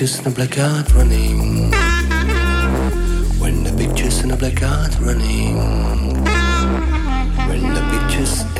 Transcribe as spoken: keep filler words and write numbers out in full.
pictures in a black art running. When the pictures in a black art running. When the pictures